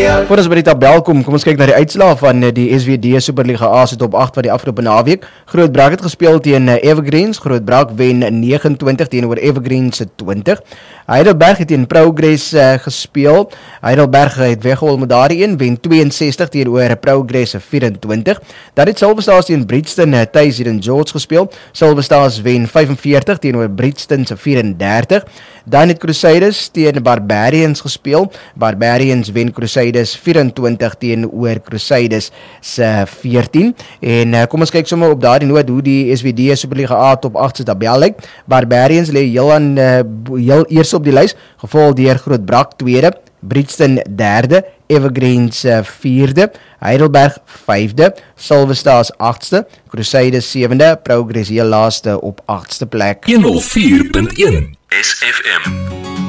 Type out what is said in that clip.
Voor ons by die tabel kom ons kyk na die uitslae van die SWD Superliga A se top 8 wat die afgelope naweek. Grootbrak het gespeel teen Evergreens. Grootbrak wen 29 teenoor Evergreens se 20. Heidelberg het teen Progress gespeel. Heidelberg het weggehol met daardie een, wen 62 teenoor Progress se 24. Dan het Silverstars teen Bridgton tuis hier in George gespeel. Silverstars wen 45 teenoor Bridgton se 34. Dan het Crusaders teen Barbarians gespeel. Barbarians wen Crusaders 24 teenoor Crusaders se 14. En kom ons kyk sommer op daardie noot hoe die SWD Superliga A top 8 se tabel lyk. Barbarians lê heel eers op die lys, gevolg deur Grootbrak tweede, Bridgton derde, Evergreens vierde, Heidelberg vijfde, Silverstars 8ste, Crusaders 7de, Progress heel laaste op 8ste plek. 104.1 SFM